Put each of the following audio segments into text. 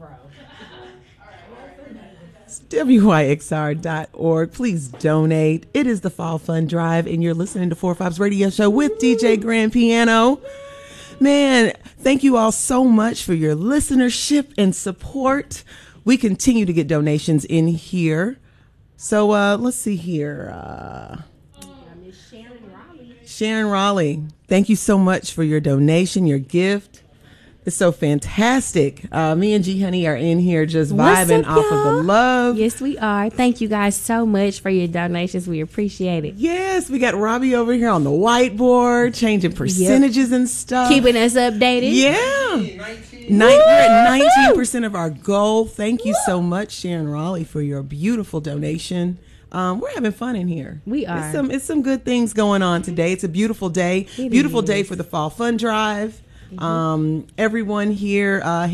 It's WYXR.org. Please donate. It is the Fall Fun Drive, and you're listening to 4-5's radio show with DJ Grand Piano. Man, thank you all so much for your listenership and support. We continue to get donations in here. So let's see here. Sharon Raleigh, thank you so much for your donation, your gift. It's so fantastic. Me and G Honey are in here just vibing off of the love. Yes, we are. Thank you guys so much for your donations. We appreciate it. Yes, we got Robbie over here on the whiteboard, changing percentages and stuff. Keeping us updated. Yeah. 19% of our goal. Thank you so much, Sharon Raleigh, for your beautiful donation. We're having fun in here. We are. It's some good things going on today. It's a beautiful day. Beautiful day for the Fall Fun Drive. Everyone here at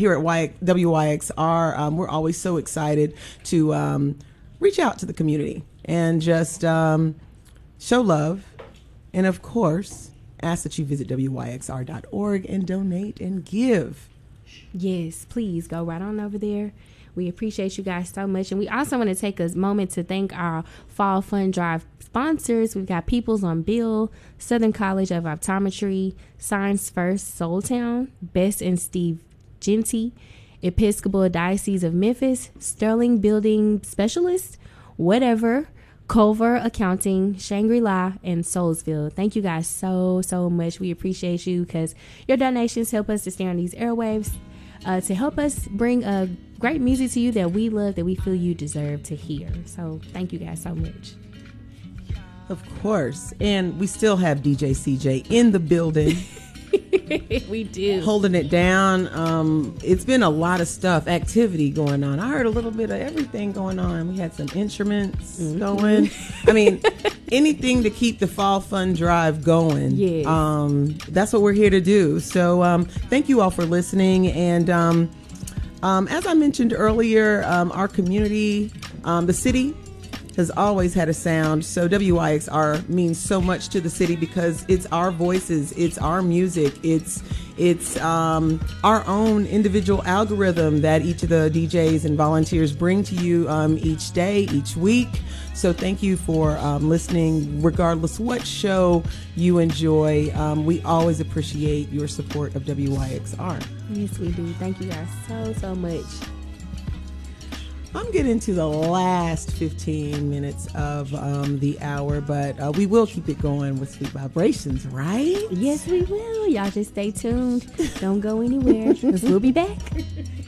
WYXR, we're always so excited to reach out to the community and just show love, and of course ask that you visit WYXR.org and donate and give. Yes, please go right on over there. We appreciate you guys so much. And we also want to take a moment to thank our Fall Fun Drive sponsors. We've got Peoples on Bill, Southern College of Optometry, Science First, Soul Town, Bess and Steve Genty, Episcopal Diocese of Memphis, Sterling Building Specialist, Whatever, Culver Accounting, Shangri-La, and Soulsville. Thank you guys so much. We appreciate you because your donations help us to stay on these airwaves, to help us bring great music to you that we love, that we feel you deserve to hear. So thank you guys so much. Of course. And we still have DJ CJ in the building. We do. Holding it down. It's been a lot of activity going on. I heard a little bit of everything going on. We had some instruments going. I mean, anything to keep the Fall Fun Drive going. Yes. That's what we're here to do. So thank you all for listening. And as I mentioned earlier, our community, the city, has always had a sound. So WYXR means so much to the city because it's our voices, it's our music, it's our own individual algorithm that each of the DJs and volunteers bring to you each day, each week. So thank you for listening, regardless what show you enjoy. We always appreciate your support of WYXR. Yes, we do. Thank you guys so much. I'm getting to the last 15 minutes of the hour, but we will keep it going with Sweet Vibrations, right? Yes, we will. Y'all just stay tuned. Don't go anywhere because we'll be back.